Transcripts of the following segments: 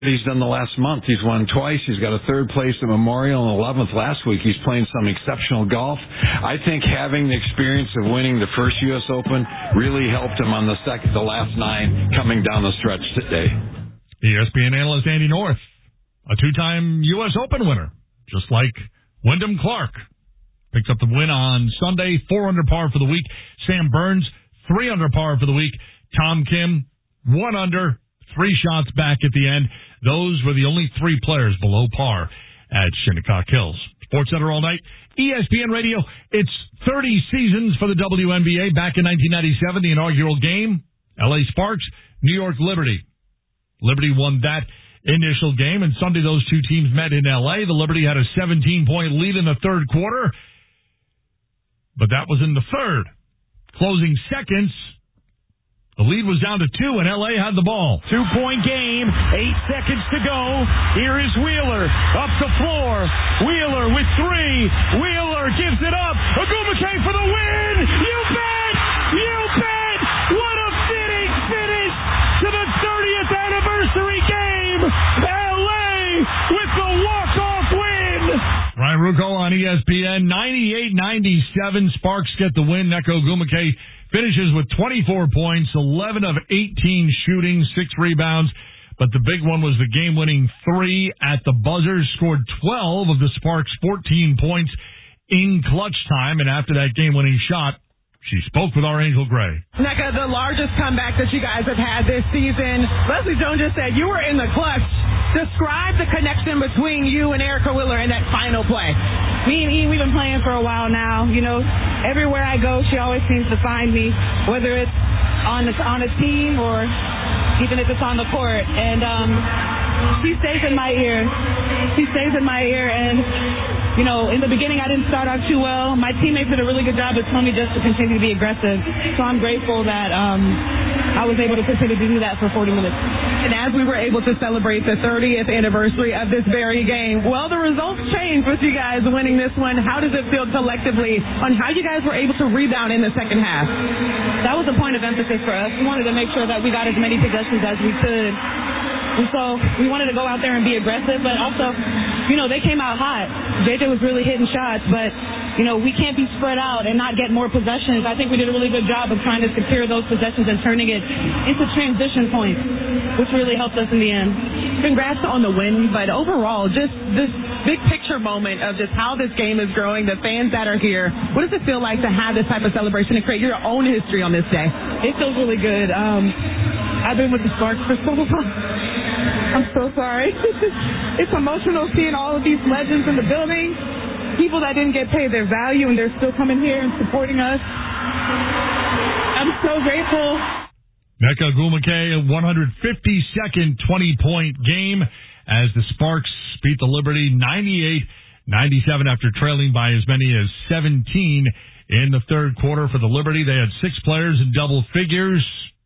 he's done the last month. He's won twice. He's got a third place at Memorial and 11th last week. He's playing some exceptional golf. I think having the experience of winning the first U.S. Open really helped him on the last 9 coming down the stretch today. ESPN analyst Andy North, a 2-time U.S. Open winner, just like Wyndham Clark. Picked up the win on Sunday, 4 under par for the week. Sam Burns, 3 under par for the week. Tom Kim, 1 under, 3 shots back at the end. Those were the only 3 players below par at Shinnecock Hills. SportsCenter all night. ESPN Radio. It's 30 seasons for the WNBA. Back in 1997, the inaugural game, LA Sparks, New York Liberty. Liberty won that initial game, and Sunday those two teams met in LA. The Liberty had a 17-point lead in the third quarter, but that was in the third. Closing seconds, the lead was down to 2, and LA had the ball. 2-point game, 8 seconds to go. Here is Wheeler, up the floor. Wheeler with 3. Wheeler gives it up. Agumake for the win. You bet! You bet! What a fitting finish to the 30th anniversary game. LA with the walk-off win. Ryan Ruocco on ESPN. 98-97. Sparks get the win. Neko Agumake finishes with 24 points, 11 of 18 shooting, 6 rebounds. But the big one was the game-winning 3 at the buzzer. Scored 12 of the Sparks' 14 points in clutch time. And after that game-winning shot, she spoke with our Angel Gray. Nneka, the largest comeback that you guys have had this season. Leslie Jones just said you were in the clutch. Describe the connection between you and Erica Wheeler in that final play. Me and E, we've been playing for a while now. You know, everywhere I go, she always seems to find me, whether it's on a team or even if it's on the court. And she stays in my ear. She stays in my ear, and you know, in the beginning, I didn't start out too well. My teammates did a really good job of telling me just to continue to be aggressive. So I'm grateful that I was able to continue to do that for 40 minutes. And as we were able to celebrate the 30th anniversary of this very game, well, the results changed with you guys winning this one. How does it feel collectively on how you guys were able to rebound in the second half? That was a point of emphasis for us. We wanted to make sure that we got as many possessions as we could. And so we wanted to go out there and be aggressive, but also, you know, they came out hot. JJ was really hitting shots, but, you know, we can't be spread out and not get more possessions. I think we did a really good job of trying to secure those possessions and turning it into transition points, which really helped us in the end. Congrats on the win, but overall, just this big picture moment of just how this game is growing, the fans that are here. What does it feel like to have this type of celebration and create your own history on this day? It feels really good. I've been with the Sparks for so long. I'm so sorry. It's emotional seeing all of these legends in the building, people that didn't get paid their value, and they're still coming here and supporting us. I'm so grateful. Nneka Agumake, a 152nd 20-point game as the Sparks beat the Liberty 98-97 after trailing by as many as 17 in the third quarter. For the Liberty, they had 6 players in double figures.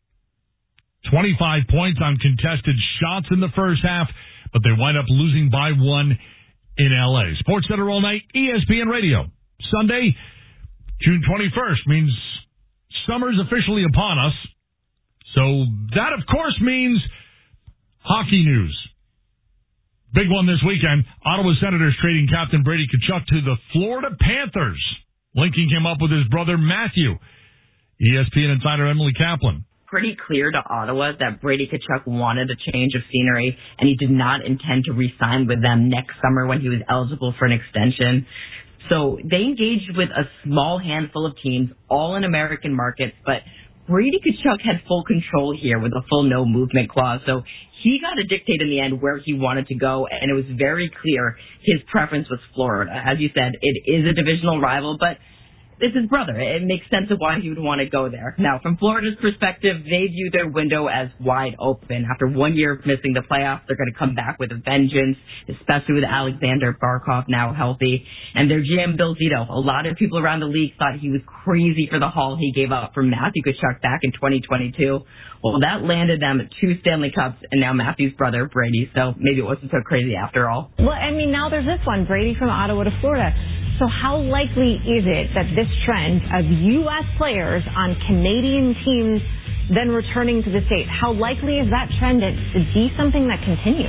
25 points on contested shots in the first half, but they wind up losing by 1 in L.A. SportsCenter all night, ESPN Radio. Sunday, June 21st, means summer's officially upon us. So that, of course, means hockey news. Big one this weekend. Ottawa Senators trading captain Brady Tkachuk to the Florida Panthers, linking him up with his brother Matthew. ESPN insider Emily Kaplan. Pretty clear to Ottawa that Brady Tkachuk wanted a change of scenery, and he did not intend to re-sign with them next summer when he was eligible for an extension. So they engaged with a small handful of teams, all in American markets, but Brady Tkachuk had full control here with a full no movement clause. So he got to dictate in the end where he wanted to go, and it was very clear his preference was Florida. As you said, it is a divisional rival, but it's his brother. It makes sense of why he would want to go there. Now, from Florida's perspective, they view their window as wide open. After 1 year of missing the playoffs, they're going to come back with a vengeance, especially with Alexander Barkov now healthy. And their GM, Bill Zito, a lot of people around the league thought he was crazy for the haul he gave up for Matthew Tkachuk back in 2022. Well, that landed them 2 Stanley Cups and now Matthew's brother, Brady. So maybe it wasn't so crazy after all. Well, I mean, now there's this one, Brady from Ottawa to Florida. So how likely is it that this trend of U.S. players on Canadian teams then returning to the States. How likely is that trend to be something that continues?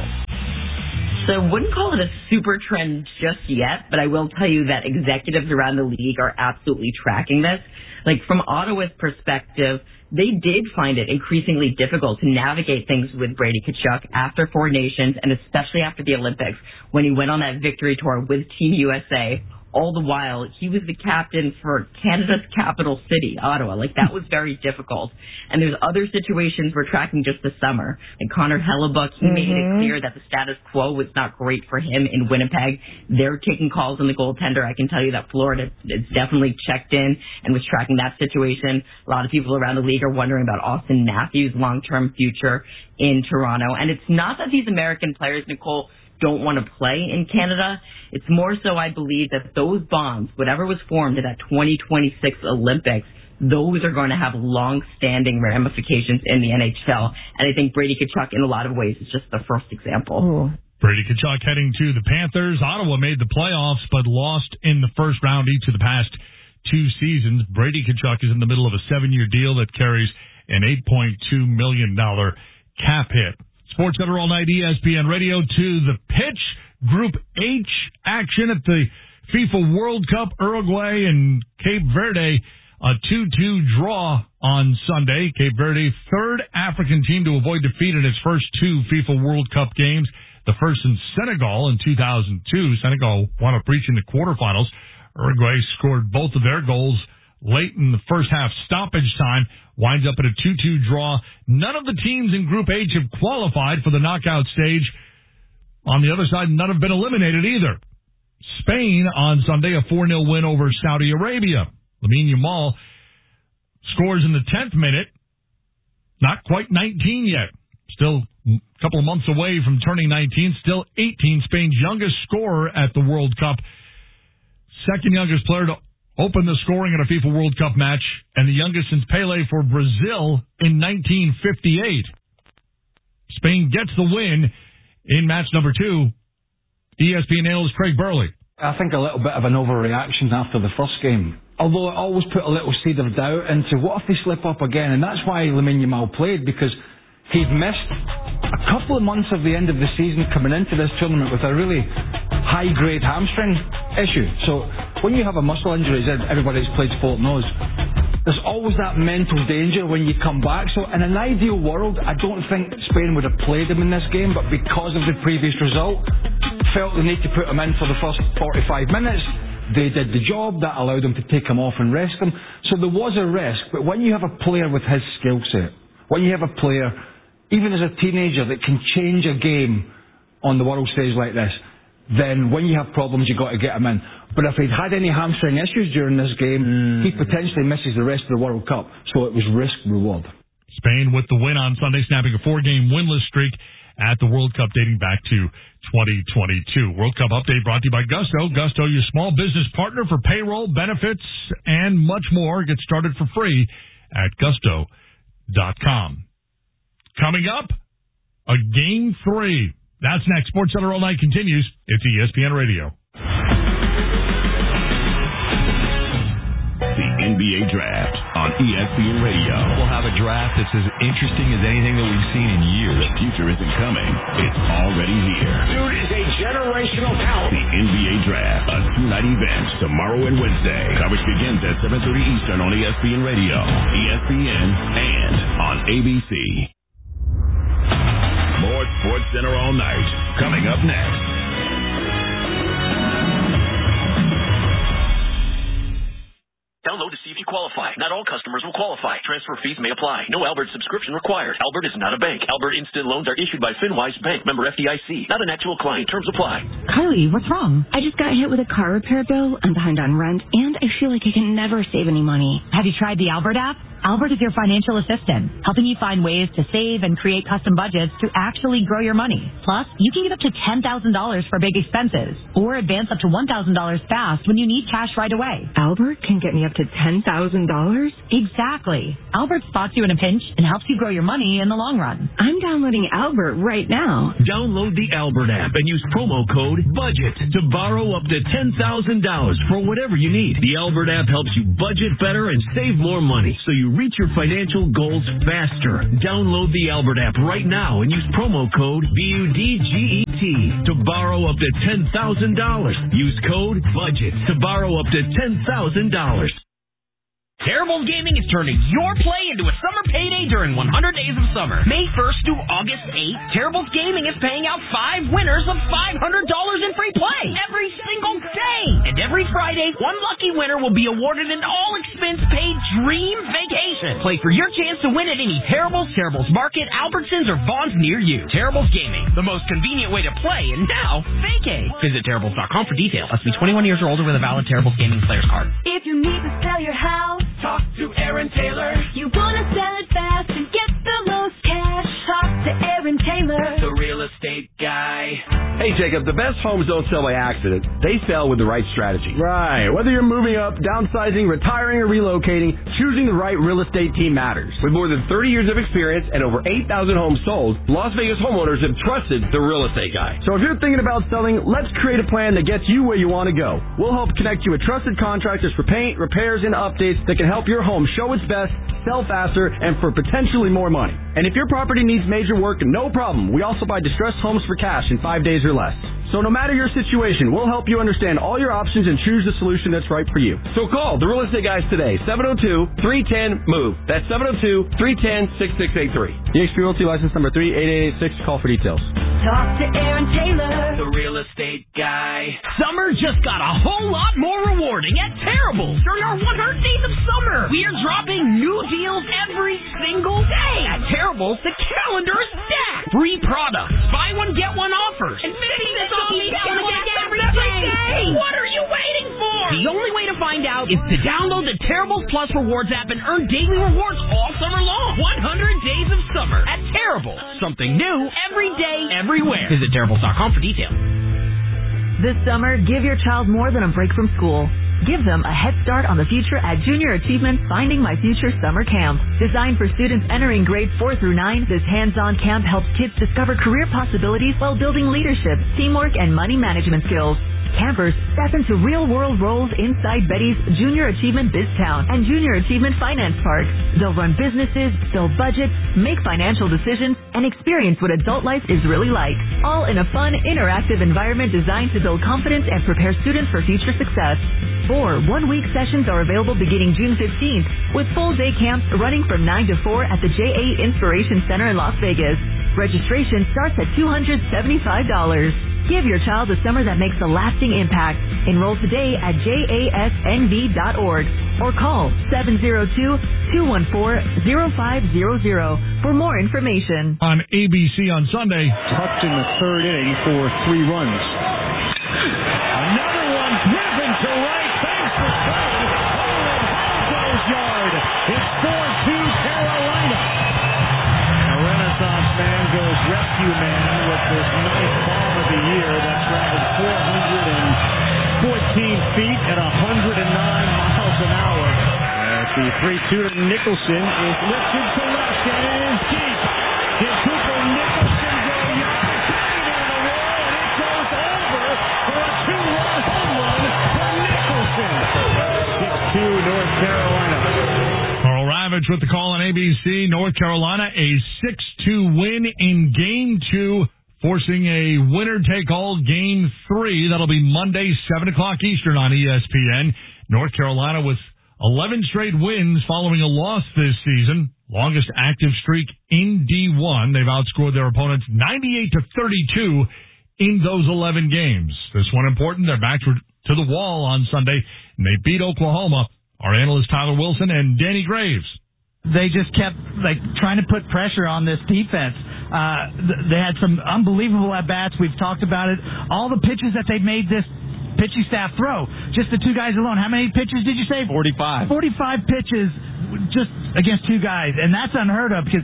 So I wouldn't call it a super trend just yet, but I will tell you that executives around the league are absolutely tracking this. Like, from Ottawa's perspective, they did find it increasingly difficult to navigate things with Brady Tkachuk after Four Nations, and especially after the Olympics, when he went on that victory tour with Team USA. All the while, he was the captain for Canada's capital city, Ottawa. Like, that was very difficult. And there's other situations we're tracking just this summer. Like Connor Hellebuck, he made it clear that the status quo was not great for him in Winnipeg. They're taking calls on the goaltender. I can tell you that Florida is definitely checked in and was tracking that situation. A lot of people around the league are wondering about Austin Matthews' long-term future in Toronto. And it's not that these American players, Nicole, don't want to play in Canada. It's more so, I believe, that those bonds, whatever was formed at that 2026 Olympics, those are going to have long-standing ramifications in the NHL. And I think Brady Tkachuk, in a lot of ways, is just the first example. Ooh. Brady Tkachuk heading to the Panthers. Ottawa made the playoffs, but lost in the first round each of the past 2 seasons. Brady Tkachuk is in the middle of a 7-year deal that carries an $8.2 million cap hit. Sports Center all night, ESPN Radio to the pitch. Group H action at the FIFA World Cup. Uruguay and Cape Verde, a 2-2 draw on Sunday. Cape Verde, third African team to avoid defeat in its first 2 FIFA World Cup games. The first in Senegal in 2002. Senegal wound up reaching the quarterfinals. Uruguay scored both of their goals late in the first half stoppage time, winds up at a 2-2 draw. None of the teams in Group H have qualified for the knockout stage. On the other side, none have been eliminated either. Spain on Sunday, a 4-0 win over Saudi Arabia. Lamine Yamal scores in the 10th minute. Not quite 19 yet. Still a couple of months away from turning 19. Still 18, Spain's youngest scorer at the World Cup. Second youngest player to open the scoring at a FIFA World Cup match, and the youngest since Pele for Brazil in 1958. Spain gets the win in match number 2. ESPN analyst Craig Burley. I think a little bit of an overreaction after the first game. Although it always put a little seed of doubt into what if they slip up again, and that's why Lamine Yamal played, because he'd missed a couple of months of the end of the season coming into this tournament with a really high-grade hamstring issue. So when you have a muscle injury, as everybody that's played sport knows, there's always that mental danger when you come back. So in an ideal world, I don't think Spain would have played him in this game, but because of the previous result, felt the need to put him in for the first 45 minutes. They did the job. That allowed them to take him off and rest him. So there was a risk. But when you have a player with his skill set, when you have a player, even as a teenager, that can change a game on the world stage like this, then when you have problems, you've got to get him in. But if he'd had any hamstring issues during this game, he potentially misses the rest of the World Cup. So it was risk-reward. Spain with the win on Sunday, snapping a 4-game winless streak at the World Cup dating back to 2022. World Cup update brought to you by Gusto. Gusto, your small business partner for payroll, benefits, and much more. Get started for free at gusto.com. Coming up, a Game 3. That's next. Sports Center all night continues. It's ESPN Radio. The NBA Draft on ESPN Radio. We'll have a draft that's as interesting as anything that we've seen in years. The future isn't coming. It's already here. Dude is a generational talent. The NBA Draft, a 2-night event tomorrow and Wednesday. Coverage begins at 7:30 Eastern on ESPN Radio, ESPN, and on ABC. More Sports Center all night. Coming up next. Download to see if you qualify. Not all customers will qualify. Transfer fees may apply. No Albert subscription required. Albert is not a bank. Albert Instant Loans are issued by FinWise Bank. Member FDIC. Not an actual client. Terms apply. Kylie, what's wrong? I just got hit with a car repair bill. I'm behind on rent, and I feel like I can never save any money. Have you tried the Albert app? Albert is your financial assistant, helping you find ways to save and create custom budgets to actually grow your money. Plus, you can get up to $10,000 for big expenses, or advance up to $1,000 fast when you need cash right away. Albert can get me up to $10,000? Exactly. Albert spots you in a pinch and helps you grow your money in the long run. I'm downloading Albert right now. Download the Albert app and use promo code BUDGET to borrow up to $10,000 for whatever you need. The Albert app helps you budget better and save more money, so you you reach your financial goals faster. Download the Albert app right now and use promo code BUDGET to borrow up to $10,000. Use code BUDGET to borrow up to $10,000. Terribles Gaming is turning your play into a summer payday during 100 Days of Summer. May 1st through August 8th, Terribles Gaming is paying out 5 winners of $500 in free play every single day. And every Friday, one lucky winner will be awarded an all-expense-paid dream vacation. Play for your chance to win at any Terribles, Terribles Market, Albertsons, or Vons near you. Terribles Gaming, the most convenient way to play and now vacate. Visit Terribles.com for details. Must be 21 years or older with a valid Terribles Gaming player's card. If you need to sell your house, talk to Aaron Taylor. You want to sell it fast and get the most cash, talk to Aaron Taylor, the real estate guy. Hey, Jacob, the best homes don't sell by accident. They sell with the right strategy. Right. Whether you're moving up, downsizing, retiring, or relocating, choosing the right real estate team matters. With more than 30 years of experience and over 8,000 homes sold, Las Vegas homeowners have trusted the real estate guy. So if you're thinking about selling, let's create a plan that gets you where you want to go. We'll help connect you with trusted contractors for paint, repairs, and updates that can help your home show its best, sell faster, and for potentially more money. And if your property needs major work, no problem. We also buy distressed homes for cash in 5 days or less. So no matter your situation, we'll help you understand all your options and choose the solution that's right for you. So call the Real Estate Guys today, 702-310-MOVE. That's 702-310-6683. EXP Realty license number 38886. Call for details. talk to Aaron Taylor, the real estate guy. Summer just got a whole lot more rewarding at Terribles during our 100 Days of Summer. We are dropping new deals every single day. At Terribles, the calendar is stacked. Free products, buy one, get one offers, and 50% off every day. What are you waiting for? The only way to find out is to download the Terribles Plus Rewards app and earn daily rewards all summer long. 100 Days of Summer at Terribles. Something new every day, everywhere. Visit Terribles.com for details. This summer, give your child more than a break from school. Give them a head start on the future at Junior Achievement Finding My Future Summer Camp. Designed for students entering grades 4 through 9, this hands-on camp helps kids discover career possibilities while building leadership, teamwork, and money management skills. Campers step into real-world roles inside Betty's Junior Achievement BizTown and Junior Achievement Finance Park. They'll run businesses, build budgets, make financial decisions, and experience what adult life is really like. All in a fun, interactive environment designed to build confidence and prepare students for future success. 4 one-week sessions are available beginning June 15th, with full-day camps running from 9 to 4 at the J8 Inspiration Center in Las Vegas. Registration starts at $275. Give your child a summer that makes a lasting impact. Enroll today at jasnv.org or call 702-214-0500 for more information. On ABC on Sunday. Tucked in the third inning for 3 runs. Another one driven to right. Thanks for Curry. Goes yard. It's 4-2 Carolina. A Renaissance man goes rescue man with this nice bomb of the year that traveled 414 feet at 109 miles an hour. As the 3-2 to Nicholson is lifted to left and it is deep. Did Cooper Nicholson go yard? Sitting on the wall and it goes over for a 2-run home run for Nicholson. 6-2 North Carolina. Carl Ravitch with the call on ABC. North Carolina, a 6-2 win in Game 2, forcing a winner-take-all Game 3. That'll be Monday, 7 o'clock Eastern on ESPN. North Carolina with 11 straight wins following a loss this season. Longest active streak in D1. They've outscored their opponents 98-32 in those 11 games. This one important. They're back to the wall on Sunday, and they beat Oklahoma. Our analyst Tyler Wilson and Danny Graves. They just kept trying to put pressure on this defense. They had some unbelievable at-bats. We've talked about it. All the pitches that they made this pitching staff throw, just the 2 guys alone. How many pitches did you say? 45. 45 pitches just against 2 guys, and that's unheard of because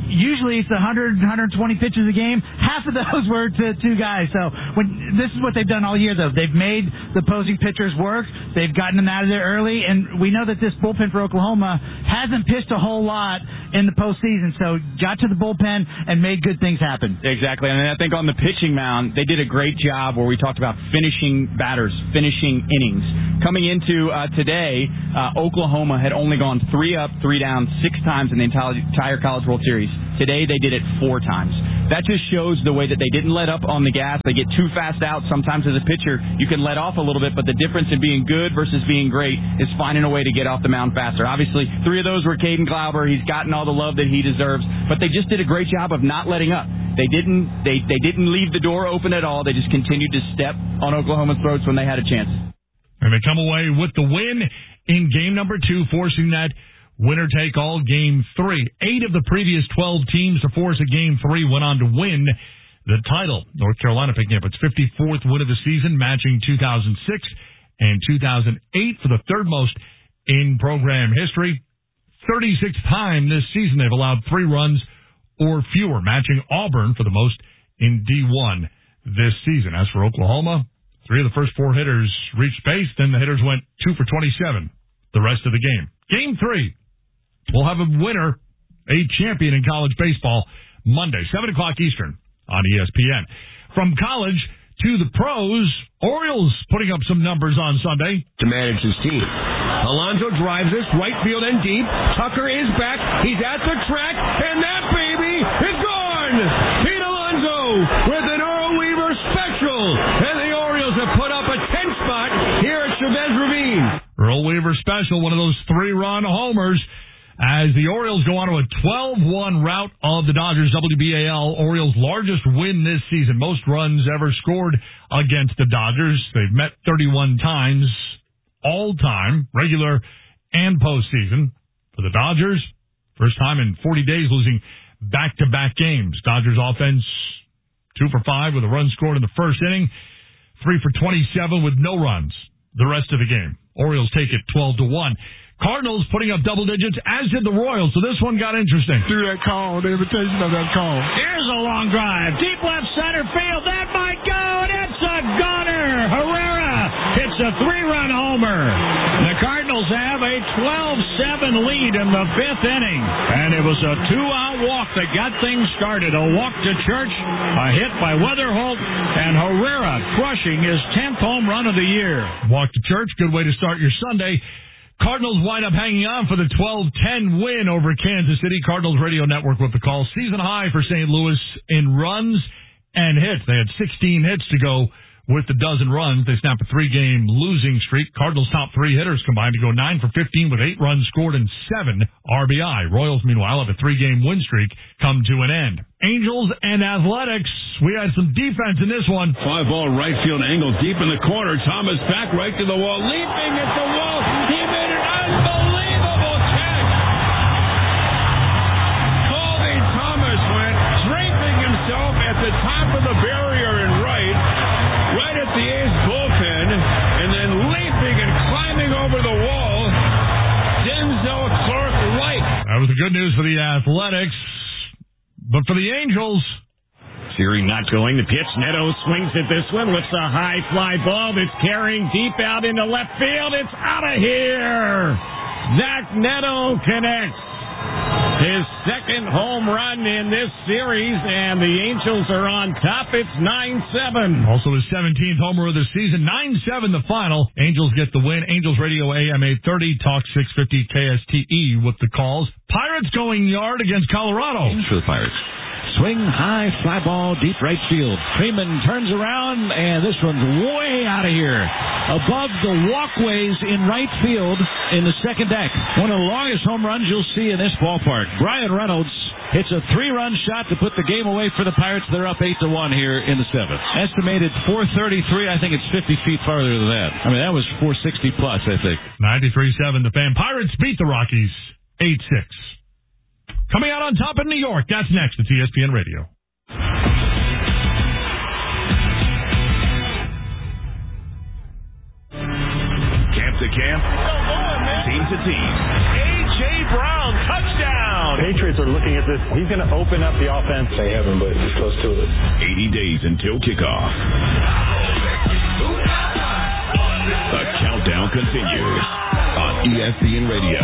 usually it's 100, 120 pitches a game. Half of those were to two guys. So this is what they've done all year, though. They've made the opposing pitchers work. They've gotten them out of there early, and we know that this bullpen for Oklahoma hasn't pitched a whole lot in the postseason. So got to the bullpen and made good things happen. Exactly, and I think on the pitching mound, they did a great job where we talked about finishing batters, finishing innings. Coming into today, Oklahoma had only gone 3 up, 3 down 6 times in the entire College World Series. Today, they did it 4 times. That just shows the way that they didn't let up on the gas. They get too fast out. Sometimes as a pitcher, you can let off a little bit, but the difference in being good versus being great is finding a way to get off the mound faster. Obviously, 3 of those were Caden Glauber. He's gotten all the love that he deserves, but they just did a great job of not letting up. They didn't leave the door open at all. They just continued to step on Oklahoma's throats when they had a chance. And they come away with the win in game number 2, forcing that winner-take-all game 3. 8 of the previous 12 teams to force a game 3 went on to win the title. North Carolina picking up its 54th win of the season, matching 2006 and 2008 for the third most in program history. 36th time this season they've allowed 3 runs or fewer, matching Auburn for the most in D1 this season. As for Oklahoma, 3 of the first 4 hitters reached base, then the hitters went 2 for 27 the rest of the game. Game 3. We'll have a winner, a champion in college baseball, Monday, 7 o'clock Eastern on ESPN. From college to the pros, Orioles putting up some numbers on Sunday. To manage his team. Alonso drives this right field and deep. Tucker is back. He's at the track, and that baby is gone! Pete Alonso with an Earl Weaver special, and the Orioles have put up a 10 spot here at Chavez Ravine. Earl Weaver special, one of those 3-run homers. As the Orioles go on to a 12-1 rout of the Dodgers, WBAL, Orioles' largest win this season, most runs ever scored against the Dodgers. They've met 31 times all time, regular and postseason. For the Dodgers, first time in 40 days losing back-to-back games. Dodgers offense 2 for 5 with a run scored in the first inning, 3 for 27 with no runs the rest of the game. Orioles take it 12-1. Cardinals putting up double digits, as did the Royals, so this one got interesting. Through that call, the invitation of that call. Here's a long drive. Deep left center field. That might go, and it's a gunner. Herrera hits a 3-run homer. The Cardinals have a 12-7 lead in the 5th inning. And it was a 2-out walk that got things started. A walk to Church, a hit by Weatherholt, and Herrera crushing his 10th home run of the year. Walk to Church, good way to start your Sunday. Cardinals wind up hanging on for the 12-10 win over Kansas City. Cardinals Radio Network with the call. Season high for St. Louis in runs and hits. They had 16 hits to go with the dozen runs. They snapped a 3-game losing streak. Cardinals' top 3 hitters combined to go 9 for 15 with 8 runs scored and 7 RBI. Royals, meanwhile, have a 3-game win streak come to an end. Angels and Athletics. We had some defense in this one. Fly ball right field angle deep in the corner. Thomas back right to the wall. Leaping at the wall. He made an unbelievable catch. Colby Thomas went draping himself at the top of the barrier in right at the A's bullpen, and then leaping and climbing over the wall. Denzel Clark White. That was the good news for the Athletics. But for the Angels, Siri not going. The pitch. Neto swings at this one. Lifts a high fly ball that's carrying deep out into left field. It's out of here. Zach Neto connects. His 2nd home run in this series, and the Angels are on top. It's 9-7. Also his 17th homer of the season. 9-7 the final. Angels get the win. Angels Radio AM 830, Talk 650 KSTE with the calls. Pirates going yard against Colorado. For the Pirates. Swing high, fly ball, deep right field. Freeman turns around, and this one's way out of here. Above the walkways in right field in the second deck. One of the longest home runs you'll see in this ballpark. Brian Reynolds hits a 3-run shot to put the game away for the Pirates. They're up 8-1 here in the 7th. Estimated 433. I think it's 50 feet farther than that. I mean, that was 460 plus, I think. 93-7. The Fan Pirates beat the Rockies 8-6. Coming out on top in New York. That's next. It's ESPN Radio. Camp to camp, team to team. A.J. Brown, touchdown. Patriots are looking at he's going to open up the offense. They haven't, but he's close to it. 80 days until kickoff. The countdown continues on ESPN Radio.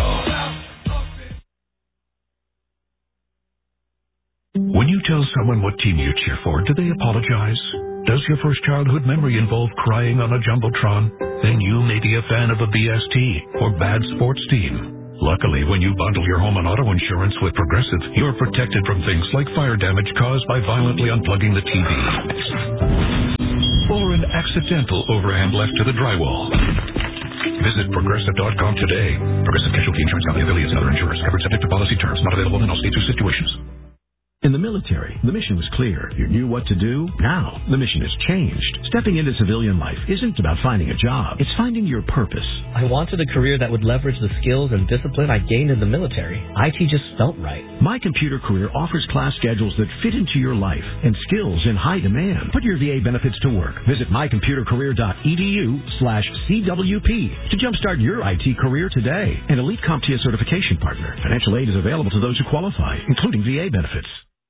When you tell someone what team you cheer for, do they apologize? Does your first childhood memory involve crying on a Jumbotron? Then you may be a fan of a BST or bad sports team. Luckily, when you bundle your home and auto insurance with Progressive, you're protected from things like fire damage caused by violently unplugging the TV or an accidental overhand left to the drywall. Visit Progressive.com today. Progressive Casualty Insurance Company affiliates and other insurers. Covered subject to policy terms. Not available in all states or situations. In the military, the mission was clear. You knew what to do. Now, the mission has changed. Stepping into civilian life isn't about finding a job. It's finding your purpose. I wanted a career that would leverage the skills and discipline I gained in the military. IT just felt right. My Computer Career offers class schedules that fit into your life and skills in high demand. Put your VA benefits to work. Visit mycomputercareer.edu/CWP to jumpstart your IT career today. An Elite CompTIA certification partner. Financial aid is available to those who qualify, including VA benefits.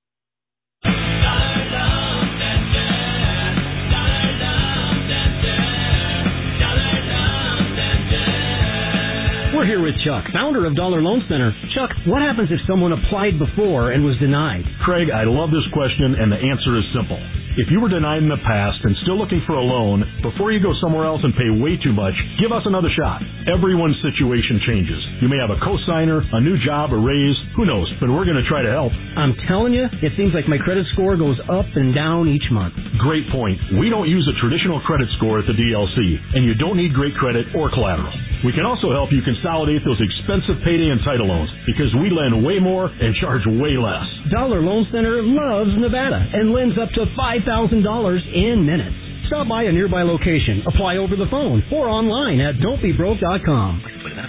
We're here with Chuck, founder of Dollar Loan Center. Chuck, what happens if someone applied before and was denied? Craig, I love this question, and the answer is simple. If you were denied in the past and still looking for a loan, before you go somewhere else and pay way too much, give us another shot. Everyone's situation changes. You may have a cosigner, a new job, a raise, who knows, but we're going to try to help. I'm telling you, it seems like my credit score goes up and down each month. Great point. We don't use a traditional credit score at the DLC, and you don't need great credit or collateral. We can also help you consolidate those expensive payday and title loans because we lend way more and charge way less. Dollar Loan Center loves Nevada and lends up to $5,000 in minutes. Stop by a nearby location, apply over the phone, or online at don'tbebroke.com.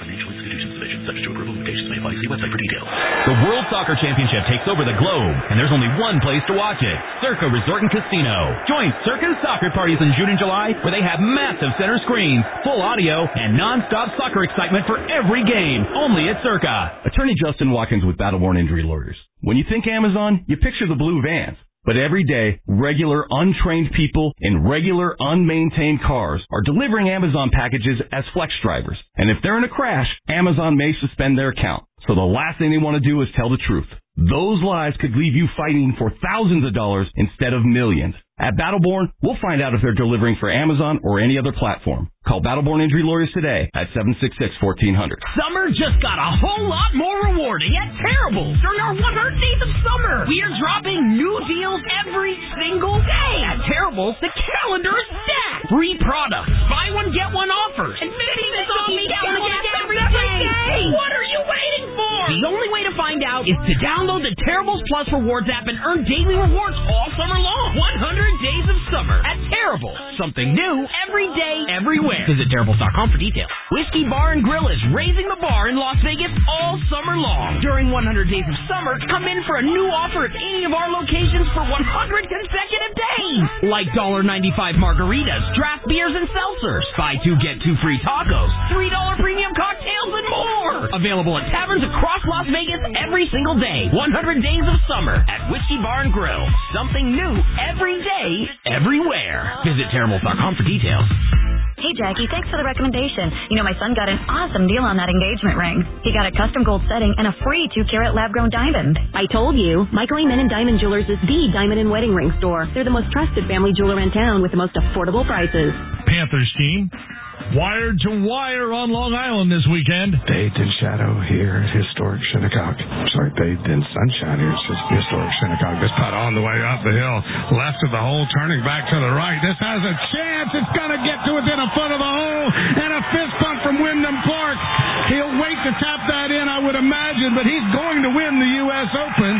Subject to approval, limitations may apply. See website for details. The World Soccer Championship takes over the globe, and there's only one place to watch it: Circa Resort and Casino. Join Circa's soccer parties in June and July, where they have massive center screens, full audio, and non-stop soccer excitement for every game. Only at Circa. Attorney Justin Watkins with Battleborn Injury Lawyers. When you think Amazon, you picture the blue vans. But every day, regular, untrained people in regular, unmaintained cars are delivering Amazon packages as flex drivers. And if they're in a crash, Amazon may suspend their account. So the last thing they want to do is tell the truth. Those lies could leave you fighting for thousands of dollars instead of millions. At Battleborn, we'll find out if they're delivering for Amazon or any other platform. Call Battleborn Injury Lawyers today at 766-1400. Summer just got a whole lot more rewarding at Terrible. During our 100 days of summer, we are dropping new deals every single day. At Terrible, the calendar is stacked. Free products, buy one, get one offers, and 50% off every day. What are you waiting for? The only way to find out is to download the Terribles Plus Rewards app and earn daily rewards all summer long. 100 days of summer at Terrible. Something new every day, everywhere. Visit Terribles.com for details. Whiskey Bar and Grill is raising the bar in Las Vegas all summer long. During 100 days of summer, come in for a new offer at any of our locations for 100 consecutive days. Like $1.95 margaritas, draft beers, and seltzers. Buy two, get two free tacos, $3 premium cocktails, and more. Available at taverns across Las Vegas every single day. 100 days of summer at Whiskey Bar and Grill. Something new every day, everywhere. Visit Terribles.com for details. Hey, Jackie, thanks for the recommendation. You know, my son got an awesome deal on that engagement ring. He got a custom gold setting and a free 2-carat lab-grown diamond. I told you, Michael Amen and Diamond Jewelers is the diamond and wedding ring store. They're the most trusted family jeweler in town with the most affordable prices. Panthers team wired to wire on Long Island this weekend. Bathed in shadow here at historic Shinnecock. Sorry, bathed in sunshine here at historic Shinnecock. This putt on the way up the hill. Left of the hole, turning back to the right. This has a chance. It's going to get to within a foot of the hole. And a fist bump from Wyndham Clark. He'll wait to tap that in, I would imagine, but he's going to win the U.S. Open.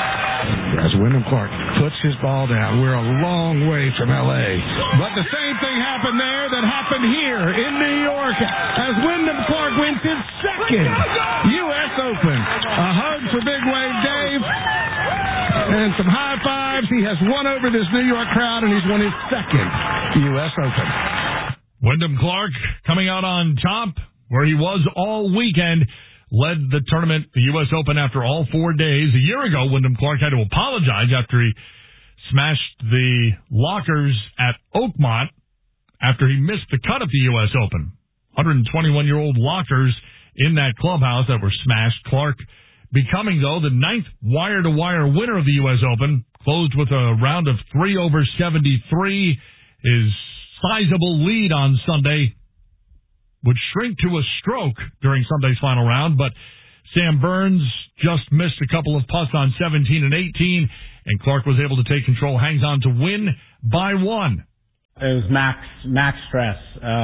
As Wyndham Clark puts his ball down, we're a long way from L.A. But the same thing happened there that happened here in New York as Wyndham Clark wins his second U.S. Open. A hug for Big Wave Dave and some high fives. He has won over this New York crowd, and he's won his second U.S. Open. Wyndham Clark coming out on top where he was all weekend. led the tournament, the U.S. Open, after all 4 days. A year ago, Wyndham Clark had to apologize after he smashed the lockers at Oakmont after he missed the cut at the U.S. Open. 121-year-old lockers in that clubhouse that were smashed. Clark becoming, though, the 9th wire-to-wire winner of the U.S. Open, closed with a round of 3 over 73. His sizable lead on Sunday would shrink to a stroke during Sunday's final round, but Sam Burns just missed a couple of putts on 17 and 18, and Clark was able to take control, hangs on to win by 1. It was max stress.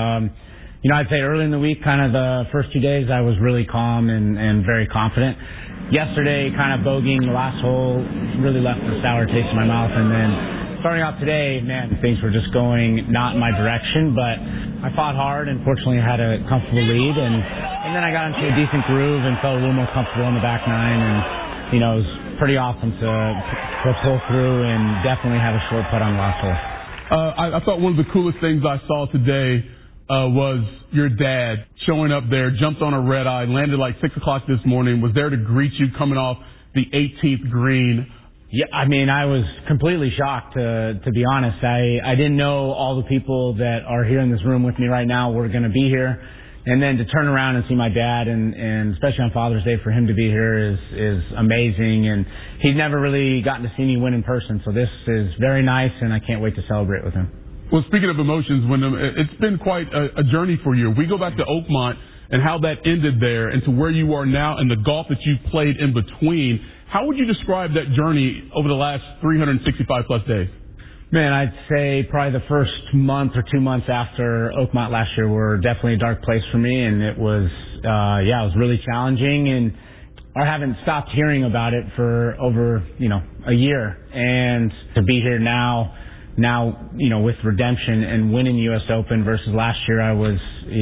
I'd say early in the week, kind of the first 2 days, I was really calm and very confident. Yesterday, kind of bogeying the last hole really left a sour taste in my mouth. And then starting out today, man, things were just going not in my direction. But I fought hard and fortunately had a comfortable lead. And then I got into a decent groove and felt a little more comfortable on the back nine. And, it was pretty awesome to pull through and definitely have a short putt on the last hole. I thought one of the coolest things I saw today was your dad showing up there, jumped on a red eye, landed like 6 o'clock this morning, was there to greet you coming off the 18th green. Yeah, I mean, I was completely shocked, to be honest. I didn't know all the people that are here in this room with me right now were going to be here. And then to turn around and see my dad, and especially on Father's Day, for him to be here is amazing. And he'd never really gotten to see me win in person, so this is very nice, and I can't wait to celebrate with him. Well, speaking of emotions, Wyndham, it's been quite a journey for you. We go back to Oakmont and how that ended there and to where you are now and the golf that you've played in between. How would you describe that journey over the last 365-plus days? Man, I'd say probably the first month or 2 months after Oakmont last year were definitely a dark place for me, and it was, it was really challenging, and I haven't stopped hearing about it for over, a year. And to be here now, with redemption and winning the U.S. Open versus last year, I was,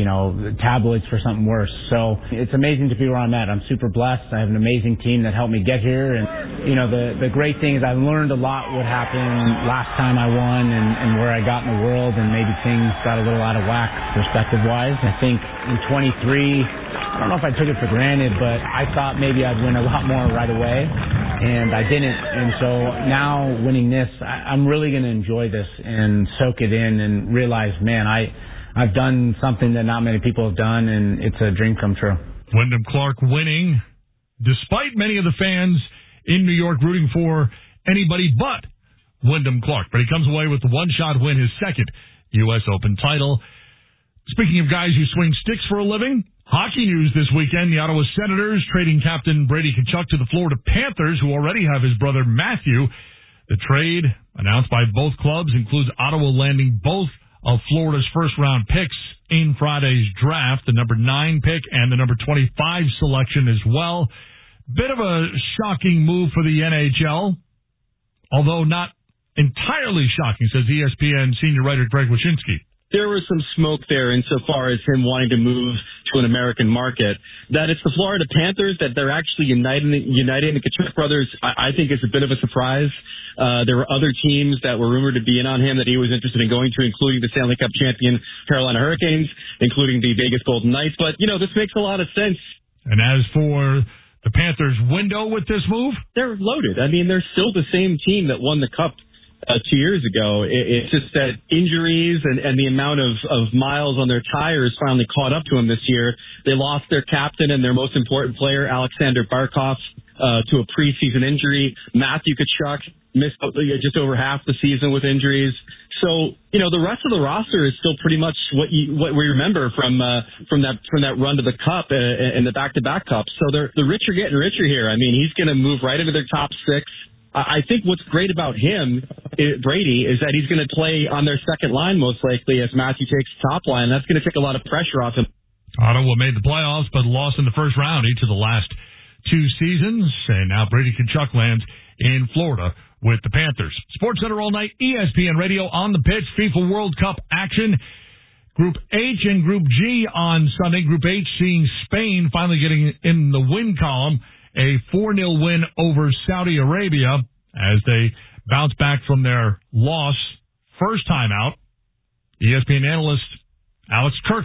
tabloids for something worse. So it's amazing to be where I'm at. I'm super blessed. I have an amazing team that helped me get here. And, the great thing is I learned a lot what happened last time I won and where I got in the world, and maybe things got a little out of whack perspective-wise. I think in 23, I don't know if I took it for granted, but I thought maybe I'd win a lot more right away, and I didn't. And so now winning this, I'm really going to enjoy this and soak it in and realize, man, I've done something that not many people have done, and it's a dream come true. Wyndham Clark winning, despite many of the fans in New York rooting for anybody but Wyndham Clark. But he comes away with the one-shot win, his second U.S. Open title. Speaking of guys who swing sticks for a living, hockey news this weekend. The Ottawa Senators trading captain Brady Tkachuk to the Florida Panthers, who already have his brother Matthew. The trade, announced by both clubs, includes Ottawa landing both of Florida's first-round picks in Friday's draft, the number 9 pick and the number 25 selection as well. Bit of a shocking move for the NHL, although not entirely shocking, says ESPN senior writer Greg Wyshynski. There was some smoke there insofar as him wanting to move to an American market. That it's the Florida Panthers, that they're actually uniting the Tkachuk brothers, I think is a bit of a surprise. There were other teams that were rumored to be in on him that he was interested in going to, including the Stanley Cup champion Carolina Hurricanes, including the Vegas Golden Knights. But, this makes a lot of sense. And as for the Panthers' window with this move? They're loaded. I mean, they're still the same team that won the Cup 2 years ago. It's just that injuries and the amount of miles on their tires finally caught up to them this year. They lost their captain and their most important player, Alexander Barkov, to a preseason injury. Matthew Tkachuk missed just over half the season with injuries. So, the rest of the roster is still pretty much what we remember from that run to the Cup and the back-to-back Cups. So the rich are getting richer here. I mean, he's going to move right into their top 6. I think what's great about him, Brady, is that he's going to play on their second line most likely as Matthew takes the top line. That's going to take a lot of pressure off him. Ottawa made the playoffs but lost in the first round each of the last 2 seasons. And now Brady Tkachuk lands in Florida with the Panthers. SportsCenter all night, ESPN Radio on the pitch, FIFA World Cup action. Group H and Group G on Sunday. Group H seeing Spain finally getting in the win column. A 4-0 win over Saudi Arabia as they bounce back from their loss first time out. ESPN analyst Alex Kirkland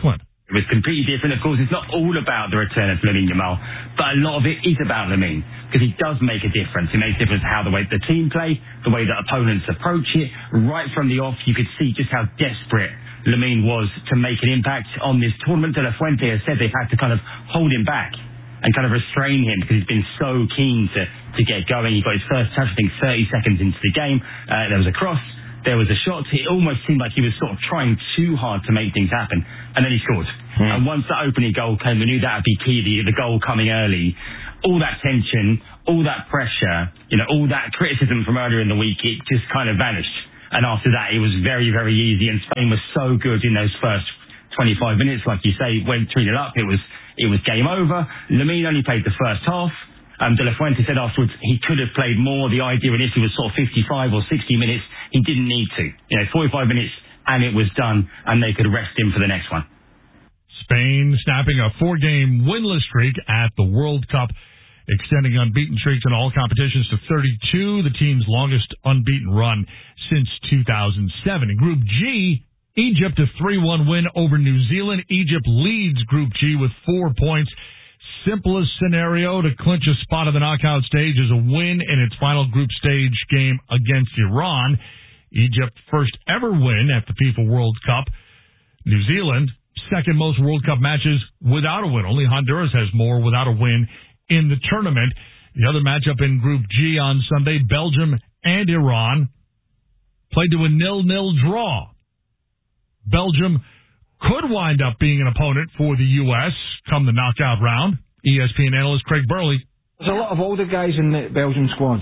It was completely different. Of course, it's not all about the return of Lamine Yamal, but a lot of it is about Lamine, because he does make a difference. He makes a difference how the way the team play, the way that opponents approach it. Right from the off, you could see just how desperate Lamine was to make an impact on this tournament. De La Fuente has said they've had to kind of hold him back and kind of restrain him because he's been so keen to get going. He got his first touch, I think, 30 seconds into the game. There was a cross. There was a shot. It almost seemed like he was sort of trying too hard to make things happen. And then he scored. And once that opening goal came, we knew that would be key, the goal coming early. All that tension, all that pressure, all that criticism from earlier in the week, it just kind of vanished. And after that, it was very, very easy. And Spain was so good in those first 25 minutes. Like you say, went 3-0 up. It was game over. Lamine only played the first half. De La Fuente said afterwards he could have played more. The idea initially was sort of 55 or 60 minutes. He didn't need to. 45 minutes and it was done, and they could rest him for the next one. Spain snapping a 4-game winless streak at the World Cup, extending unbeaten streaks in all competitions to 32, the team's longest unbeaten run since 2007. In Group G, Egypt a 3-1 win over New Zealand. Egypt leads Group G with 4 points. Simplest scenario to clinch a spot of the knockout stage is a win in its final group stage game against Iran. Egypt first ever win at the FIFA World Cup. New Zealand, second most World Cup matches without a win. Only Honduras has more without a win in the tournament. The other matchup in Group G on Sunday, Belgium and Iran played to a 0-0 draw. Belgium could wind up being an opponent for the U.S. come the knockout round. ESPN analyst Craig Burley. There's a lot of older guys in the Belgium squad.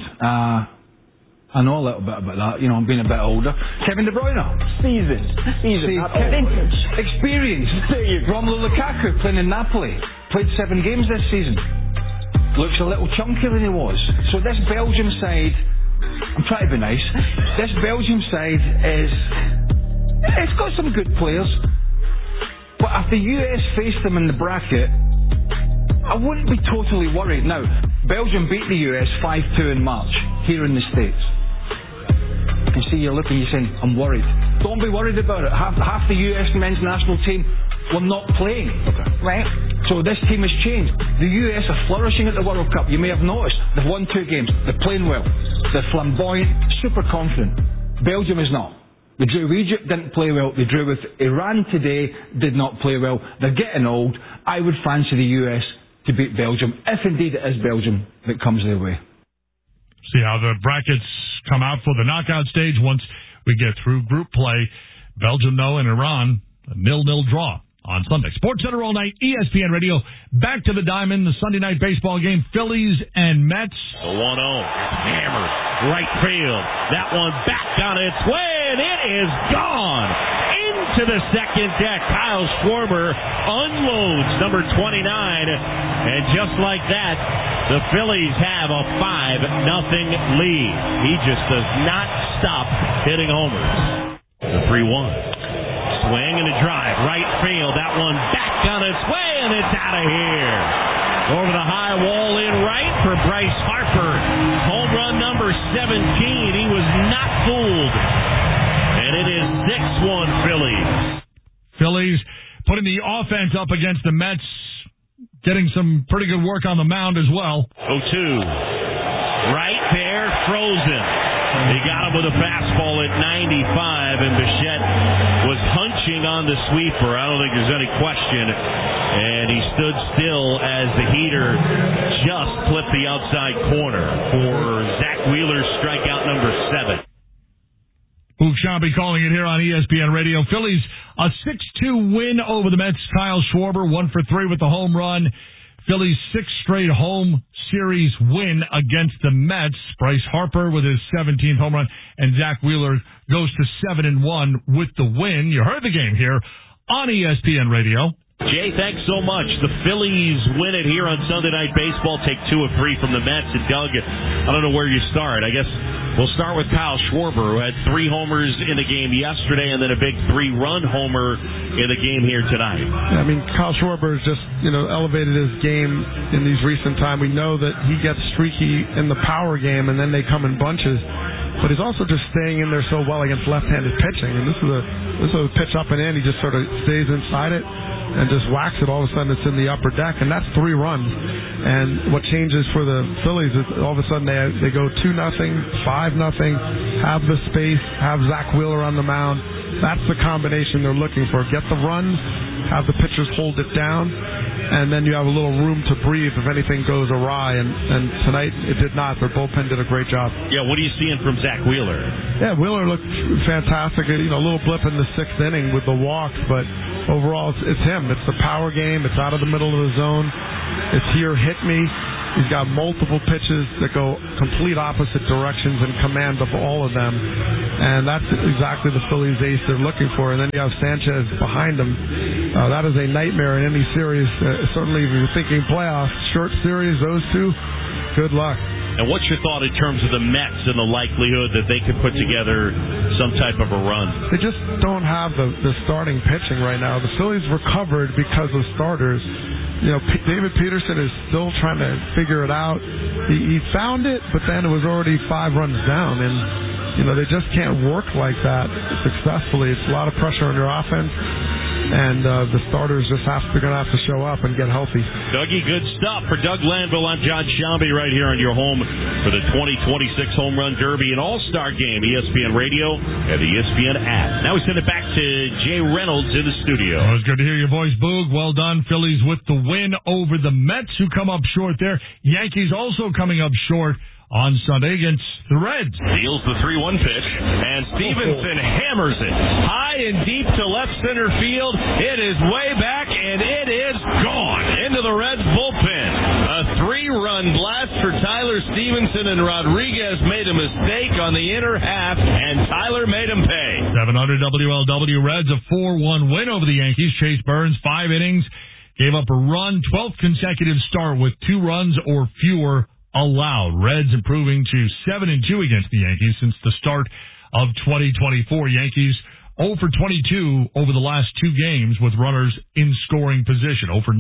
I know a little bit about that. I'm being a bit older. Kevin De Bruyne. Seasoned. Vintage. Experience. Romelu Lukaku playing in Napoli. Played 7 games this season. Looks a little chunkier than he was. So this Belgium side, I'm trying to be nice, this Belgium side it's got some good players. But if the US faced them in the bracket, I wouldn't be totally worried. Now, Belgium beat the US 5-2 in March, here in the States. You see you're looking, you're saying, I'm worried. Don't be worried about it. Half the US men's national team were not playing. Okay. Right? So this team has changed. The US are flourishing at the World Cup. You may have noticed. They've won 2 games. They're playing well. They're flamboyant, super confident. Belgium is not. They drew with Egypt, didn't play well. They drew with Iran today, did not play well. They're getting old. I would fancy the US to beat Belgium, if indeed it is Belgium that comes their way. See how the brackets come out for the knockout stage once we get through group play. Belgium, though, and Iran, a 0-0 draw on Sunday. SportsCenter all night, ESPN Radio. Back to the diamond, the Sunday night baseball game, Phillies and Mets. The 1-0, hammer, right field. That one back on its way, and it is gone. Into the second deck, Kyle Schwarber unloads number 29, and just like that, the Phillies have a 5-0 lead. He just does not stop hitting homers. The 3-1. Swing and a drive, right field. That one back on its way, and it's out of here. Over the high wall in right for Bryce Harper. Home run number 17. He was not fooled. And it is 6-1 Phillies. Phillies putting the offense up against the Mets, getting some pretty good work on the mound as well. 0-2. Right there, frozen. He got him with a fastball at 95, and Bichette was hunching on the sweeper. I don't think there's any question. And he stood still as the heater just clipped the outside corner for Zach Wheeler's strikeout number 7. Boog Sciambi calling it here on ESPN Radio. Phillies, a 6-2 win over the Mets. Kyle Schwarber, 1 for 3 with the home run. Phillies' 6th straight home series win against the Mets. Bryce Harper with his 17th home run, and Zach Wheeler goes to 7-1 with the win. You heard the game here on ESPN Radio. Jay, thanks so much. The Phillies win it here on Sunday Night Baseball, take 2 of 3 from the Mets. And Doug, I don't know where you start. I guess we'll start with Kyle Schwarber, who had 3 homers in the game yesterday and then a big 3-run homer in the game here tonight. Yeah, I mean, Kyle Schwarber has just, elevated his game in these recent times. We know that he gets streaky in the power game, and then they come in bunches. But he's also just staying in there so well against left-handed pitching. And this is a pitch up and in. He just sort of stays inside it. and just whacks it, all of a sudden it's in the upper deck, and that's 3 runs. And what changes for the Phillies is all of a sudden they go 2-0, 5-0, have the space, have Zach Wheeler on the mound. That's the combination they're looking for. Get the runs, have the pitchers hold it down, and then you have a little room to breathe if anything goes awry. And tonight it did not. Their bullpen did a great job. Yeah, what are you seeing from Zach Wheeler? Yeah, Wheeler looked fantastic. A little blip in the 6th inning with the walks, but overall it's him. It's the power game. It's out of the middle of the zone. It's here, hit me. He's got multiple pitches that go complete opposite directions and command of all of them. And that's exactly the Phillies ace they're looking for. And then you have Sanchez behind him. That is a nightmare in any series. Certainly if you're thinking playoffs, short series, those two, good luck. And what's your thought in terms of the Mets and the likelihood that they could put together some type of a run? They just don't have the starting pitching right now. The Phillies recovered because of starters. David Peterson is still trying to figure it out. He found it, but then it was already 5 runs down. And, they just can't work like that successfully. It's a lot of pressure on your offense. And the starters just they're going to have to show up and get healthy. Dougie, good stuff. For Doug Landville, I'm John Shambi right here on your home for the 2026 Home Run Derby and All-Star Game, ESPN Radio and the ESPN app. Now we send it back to Jay Reynolds in the studio. Well, it's good to hear your voice, Boog. Well done. Phillies with the win over the Mets, who come up short there. Yankees also coming up short on Sunday against the Reds. Deals the 3-1 pitch, and Stevenson hammers it high and deep to left center field. It is way back, and it is gone into the Reds bullpen. A 3-run blast for Tyler Stevenson, and Rodriguez made a mistake on the inner half, and Tyler made him pay. 700 WLW Reds, a 4-1 win over the Yankees. Chase Burns, 5 innings, gave up a run, 12th consecutive start with 2 runs or fewer allowed. Reds improving to 7-2 against the Yankees since the start of 2024. Yankees 0 for 22 over the last 2 games with runners in scoring position. 0 for 9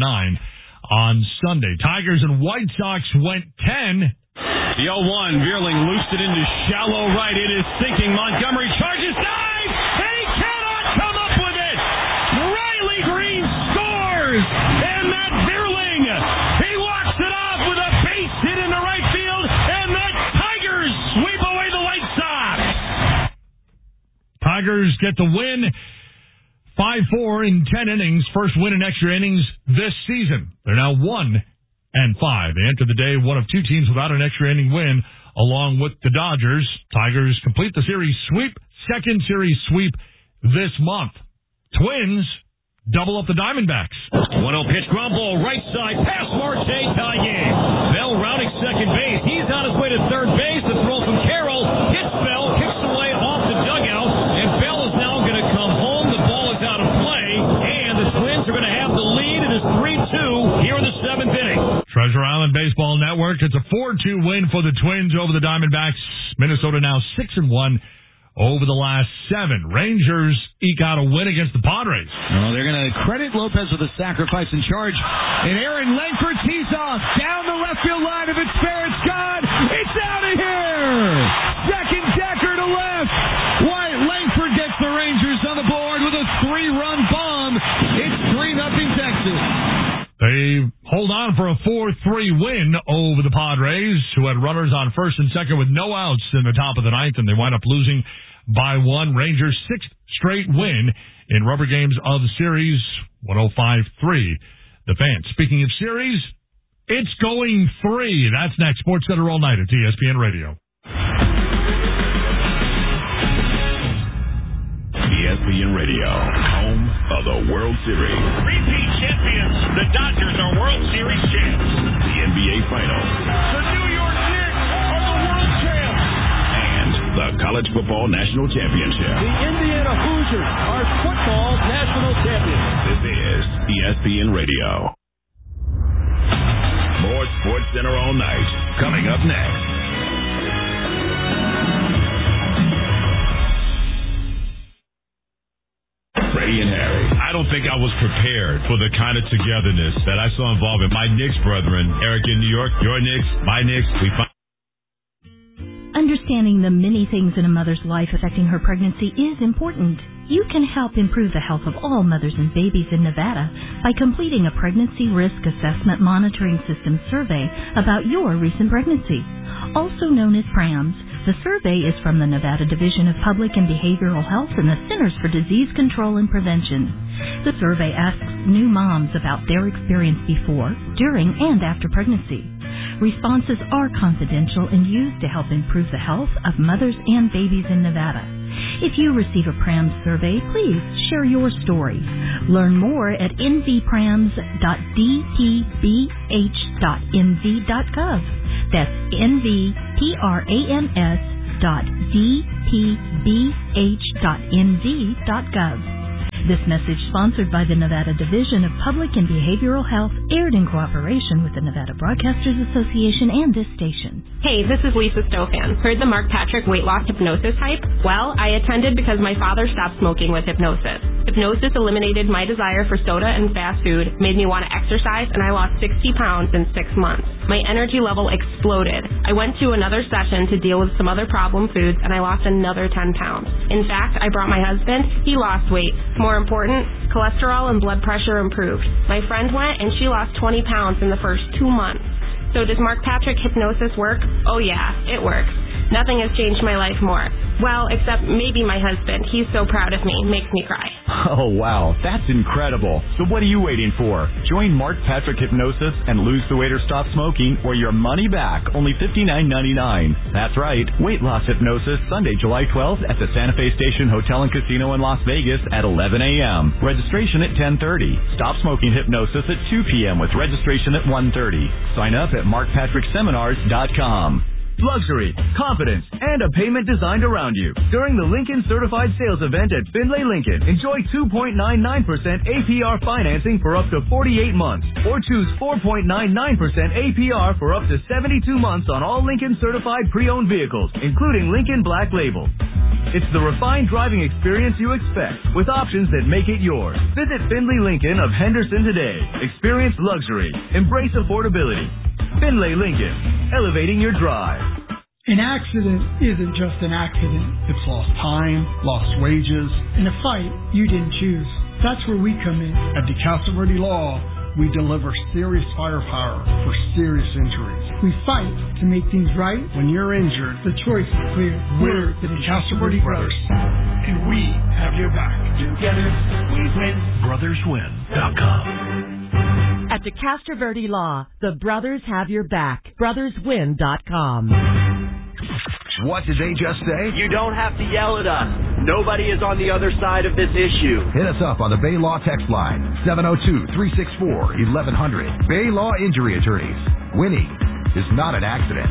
on Sunday. Tigers and White Sox went 10. The 0-1, Vierling loosed it into shallow right. It is sinking. Montgomery charges, dives, and he cannot come up with it. Riley Green scores, and Matt Vierling, he walks it off with a base hit in the right field, and the Tigers sweep away the White Sox. Tigers get the win. 5-4 in 10 innings. First win in extra innings this season. They're now 1-5. They enter the day one of 2 teams without an extra inning win, along with the Dodgers. Tigers complete the series sweep, second series sweep this month. Twins double up the Diamondbacks. 1-0 pitch, ground ball, right side, pass Marte, tie game. Bell rounding second base. He's on his way to third base. The throw from Carroll hits Bell, kicks away off the dugout, and Bell is now going to come home. The ball is out of play, and the Twins are going to have the lead. It is 3-2 here in the 7th inning. Treasure Island Baseball Network. It's a 4-2 win for the Twins over the Diamondbacks. Minnesota now 6-1 over the last 7. Rangers eke out a win against the Padres. Oh, they're going to credit Lopez with a sacrifice in charge. And Aaron Langford tees off down the left field line. If it's fair, it's gone. It's out of here. Second decker to left. Wyatt Langford gets the Rangers on the board with a 3-run bomb. It's 3-0 Texas. They hold on for a 4-3 win over the Padres, who had runners on first and second with no outs in the top of the 9th, and they wind up losing by 1. Rangers' 6th straight win in rubber games of the series, 105-3. The Fans. Speaking of series, it's going 3. That's next. Sports Center all night at ESPN Radio. ESPN Radio, home of the World Series. Repeat champions, the Dodgers are World Series champs. The NBA Finals. The New York Knicks are the world champs. And the College Football National Championship. The Indiana Hoosiers are football national champions. This is ESPN Radio. More Sports Center all night. Coming up next. Freddie and Harry. I don't think I was prepared for the kind of togetherness that I saw involving my Knicks brethren, Eric in New York, your Knicks, my Knicks. Understanding the many things in a mother's life affecting her pregnancy is important. You can help improve the health of all mothers and babies in Nevada by completing a Pregnancy Risk Assessment Monitoring System survey about your recent pregnancy, also known as PRAMS. The survey is from the Nevada Division of Public and Behavioral Health and the Centers for Disease Control and Prevention. The survey asks new moms about their experience before, during, and after pregnancy. Responses are confidential and used to help improve the health of mothers and babies in Nevada. If you receive a PRAMS survey, please share your story. Learn more at nvprams.dpbh.nv.gov. That's nvprams.dpbh.nv.gov. This message, sponsored by the Nevada Division of Public and Behavioral Health, aired in cooperation with the Nevada Broadcasters Association and this station. Hey, this is Lisa Stofan. Heard the Mark Patrick weight loss hypnosis hype? Well, I attended because my father stopped smoking with hypnosis. Hypnosis eliminated my desire for soda and fast food, made me want to exercise, and I lost 60 pounds in 6 months. My energy level exploded. I went to another session to deal with some other problem foods, and I lost another 10 pounds. In fact, I brought my husband. He lost weight. More important, cholesterol and blood pressure improved. My friend went, and she lost 20 pounds in the first 2 months. So does Mark Patrick hypnosis work? Oh yeah, it works. Nothing has changed my life more. Well, except maybe my husband. He's so proud of me. Makes me cry. Oh, wow. That's incredible. So what are you waiting for? Join Mark Patrick Hypnosis and lose the weight or stop smoking or your money back. Only $59.99. That's right. Weight loss hypnosis Sunday, July 12th at the Santa Fe Station Hotel and Casino in Las Vegas at 11 a.m. Registration at 10:30. Stop smoking hypnosis at 2 p.m. with registration at 1:30. Sign up at markpatrickseminars.com. Luxury, confidence, and a payment designed around you. During the Lincoln Certified Sales Event at Findlay Lincoln, enjoy 2.99% APR financing for up to 48 months, or choose 4.99% APR for up to 72 months on all Lincoln Certified pre-owned vehicles, including Lincoln Black Label. It's the refined driving experience you expect, with options that make it yours. Visit Findlay Lincoln of Henderson today. Experience luxury. Embrace affordability. Findlay Lincoln, elevating your drive. An accident isn't just an accident. It's lost time, lost wages, and a fight you didn't choose. That's where we come in. At DeCastro Verde Law, we deliver serious firepower for serious injuries. We fight to make things right. When you're injured, the choice is clear. We're the DeCastro Verde Brothers, and we have your back. Together, we win. BrothersWin.com. At DeCastro Verde Law, the brothers have your back. BrothersWin.com. What did they just say? You don't have to yell at us. Nobody is on the other side of this issue. Hit us up on the Bay Law text line, 702-364-1100. Bay Law Injury Attorneys. Winning is not an accident.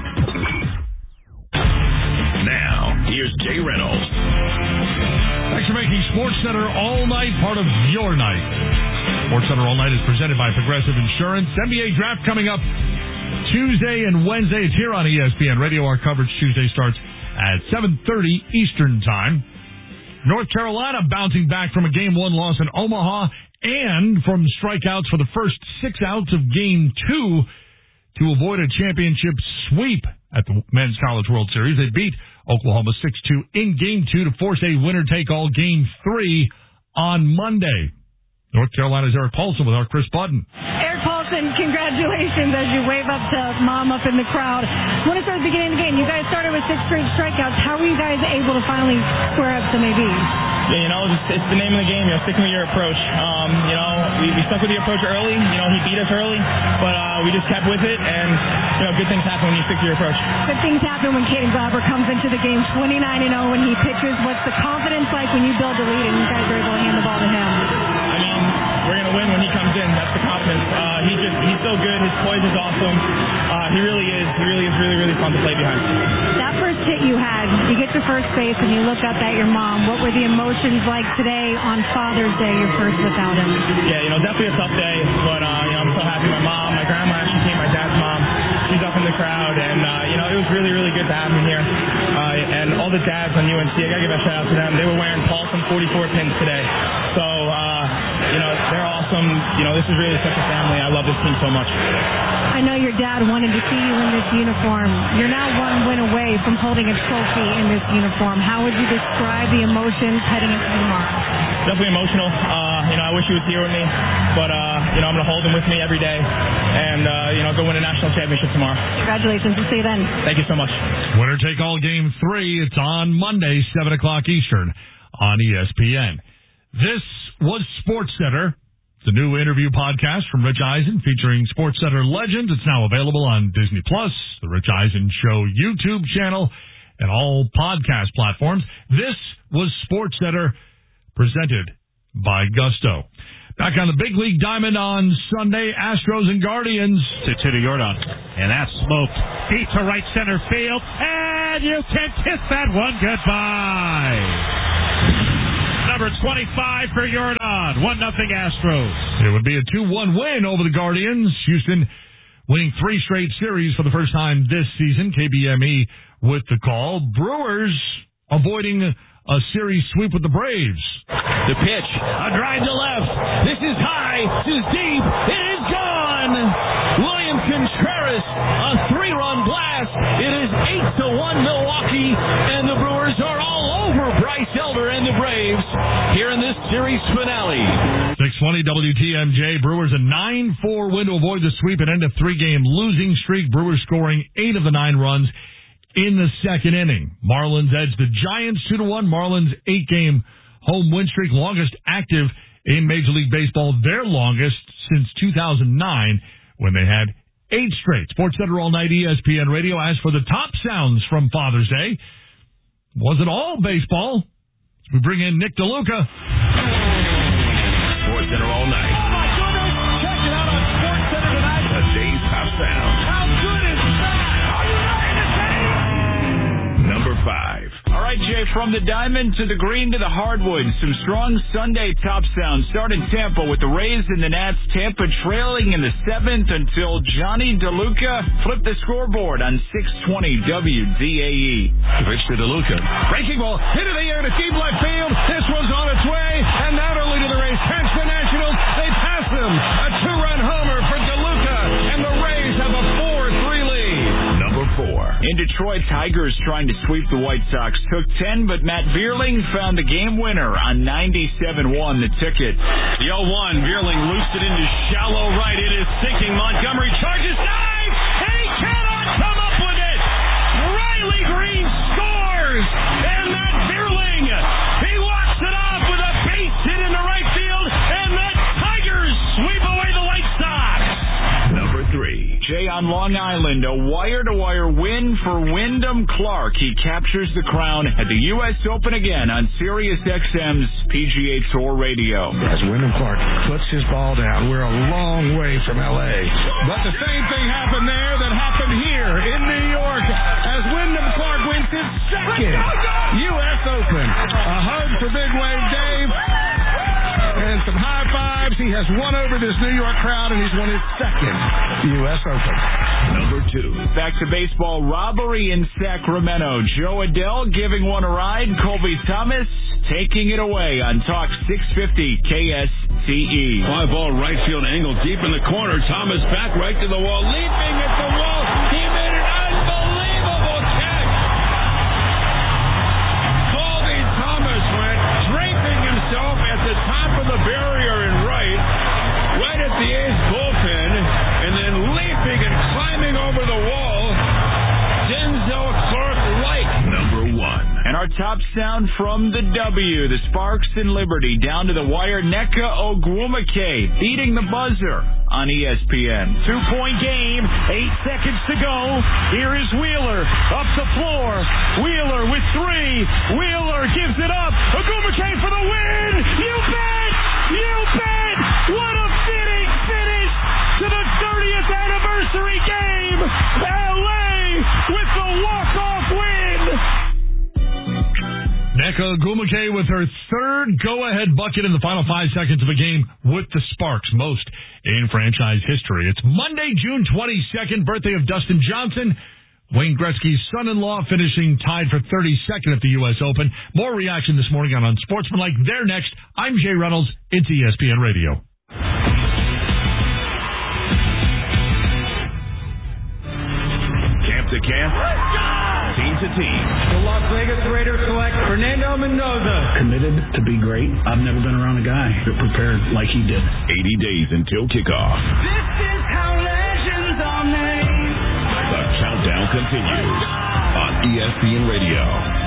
Now, here's Jay Reynolds. Thanks for making SportsCenter all night part of your night. SportsCenter All Night is presented by Progressive Insurance. NBA Draft coming up Tuesday and Wednesday. It's here on ESPN Radio. Our coverage Tuesday starts at 7:30 Eastern Time. North Carolina bouncing back from a Game 1 loss in Omaha and from strikeouts for the first 6 outs of Game 2 to avoid a championship sweep at the Men's College World Series. They beat Oklahoma 6-2 in Game 2 to force a winner-take-all Game 3 on Monday. North Carolina's Eric Paulson with our Chris Budden. Eric Paulson, congratulations as you wave up to Mom up in the crowd. I want to start at the beginning of the game. You guys started with 6 straight strikeouts. How were you guys able to finally square up some ABs? Yeah, it's the name of the game, sticking with your approach. We stuck with the approach early. He beat us early, but we just kept with it, and, good things happen when you stick to your approach. Good things happen when Caden Glauber comes into the game 29-0 when he pitches. What's the confidence like when you build a lead and you guys are able to hand the ball to him? We're going to win when he comes in. That's the confidence. He's so good. His poise is awesome. He really is. He really is really fun to play behind. That first hit you had, you get to first base and you look up at your mom. What were the emotions like today on Father's Day, your first without him? Yeah, definitely a tough day, but I'm so happy. My mom, my grandma actually came, my dad's mom. She's up in the crowd, and it was really good to have him here. And all the dads on UNC, I gotta give a shout out to them. They were wearing Paulson 44 pins today. So they're awesome. This is really such a family. I love this team so much. I know your dad wanted to see you in this uniform. You're now 1 win away from holding a trophy in this uniform. How would you describe the emotions heading into tomorrow? definitely emotional. I wish he was here with me, but I'm going to hold him with me every day, and go win a national championship tomorrow. Congratulations. We'll see you then. Thank you so much. Winner take all game 3. It's on Monday, 7 o'clock Eastern on ESPN. This was SportsCenter, the new interview podcast from Rich Eisen featuring SportsCenter legends. It's now available on Disney Plus, the Rich Eisen Show YouTube channel, and all podcast platforms. This was SportsCenter presented by Gusto. Back on the Big League Diamond on Sunday, Astros and Guardians. To Jordan. And that's smoked deep to right center field. And you can kiss that one goodbye. Number 25 for Jordan. 1-0 Astros. It would be a 2-1 win over the Guardians. Houston winning 3 straight series for the first time this season. KBME with the call. Brewers avoiding a series sweep with the Braves. The pitch, a drive to left. This is high, this is deep. It is gone. William Contreras, a 3-run blast. It is 8-1 Milwaukee, and the Brewers are all over Bryce Elder and the Braves here in this series finale. 620 WTMJ. Brewers a 9-4 win to avoid the sweep and end a 3-game losing streak. Brewers scoring 8 of the 9 runs in the second inning. Marlins edged the Giants 2-1. Marlins 8-game home win streak, longest active in Major League Baseball, their longest since 2009 when they had 8 straight. SportsCenter all night, ESPN Radio. As for the top sounds from Father's Day, wasn't all baseball. We bring in Nick DeLuca. SportsCenter all night. Oh my goodness! Check it out on SportsCenter tonight. The day's top sound. How good is that? Are you ready to say? Number 5. All right, Jay, from the diamond to the green to the hardwood, some strong Sunday top sounds. Start in Tampa with the Rays and the Nats. Tampa trailing in the 7th until Johnny DeLuca flipped the scoreboard on 620 WDAE. Pitch to DeLuca. Breaking ball into the air to deep left field. This one's on its way, and not only do the Rays catch the Nationals, they pass them. A 2-run homer for DeLuca, and the Rays have a 4-3 lead. Number 4. In Detroit, Tigers trying to sweep the White Sox. Took 10, but Matt Vierling found the game winner on 97-1 the ticket. The 0-1, Vierling loosed it into shallow right. It is sinking. Montgomery charges, dive, and he cannot come up with it. Riley Green scores, and Matt Vierling, he walks it off with a base hit into right field, and the Tigers sweep away the White Sox. Number 3. Jay, on Long Island, a wire-to-wire win for Wyndham Clark. He captures the crown at the U.S. Open again on SiriusXM's PGA Tour Radio. As Wyndham Clark puts his ball down, we're a long way from L.A. But the same thing happened there that happened here in New York as Wyndham Clark wins his 2nd U.S. Open. A hug for Big Wave Dave and some high fives. He has won over this New York crowd, and he's won his 2nd U.S. Open. Number 2. Back to baseball, robbery in Sacramento. Joe Adele giving one a ride. Colby Thomas taking it away on Talk 650 KSTE. Fly ball right field angle deep in the corner. Thomas back right to the wall, leaping at the wall. He made an unbelievable catch. Colby Thomas went draping himself at the top of the barrier in right at the A's bullpen, and then leaping and climbing over the wall. Denzel Clark-like. Number 1. And our top sound from the W, the Sparks and Liberty, down to the wire. Nneka Ogwumike beating the buzzer on ESPN. 2-point game, 8 seconds to go. Here is Wheeler up the floor. Wheeler with 3. Wheeler gives it up. Ogwumike for the win. You bet! You bet! What a fitting finish to the 30th anniversary game. LA with the walk-off win. Nneka Ogwumike with her 3rd go-ahead bucket in the final 5 seconds of a game with the Sparks, most in franchise history. It's Monday, June 22nd, birthday of Dustin Johnson. Wayne Gretzky's son-in-law finishing tied for 32nd at the U.S. Open. More reaction this morning on Unsportsmanlike. They're next. I'm Jay Reynolds. It's ESPN Radio. Camp to camp. team to team. The Las Vegas Raiders select Fernando Mendoza. Committed to be great. I've never been around a guy that prepared like he did. 80 days until kickoff. This is how legends are made. The countdown continues on ESPN Radio.